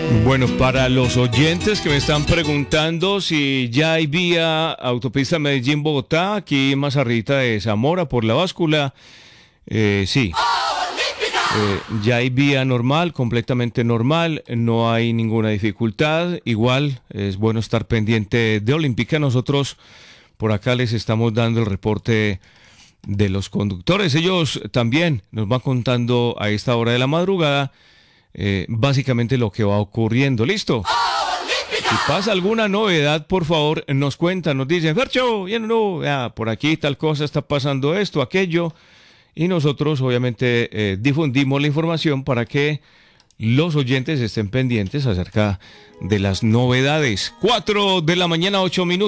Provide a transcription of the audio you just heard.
Bueno, para los oyentes que me están preguntando si ya hay vía autopista Medellín-Bogotá, aquí más arriba de Zamora por la báscula, sí. Ya hay vía normal, completamente normal, no hay ninguna dificultad. Igual es bueno estar pendiente de Olímpica. Nosotros por acá les estamos dando el reporte de los conductores. Ellos también nos van contando a esta hora de la madrugada básicamente lo que va ocurriendo. ¿Listo? Si pasa alguna novedad, por favor, nos cuentan, nos dicen, Fercho, ya no, ya, por aquí tal cosa está pasando esto, aquello. Y nosotros obviamente difundimos la información para que los oyentes estén pendientes acerca de las novedades. 4 de la mañana, 8 minutos.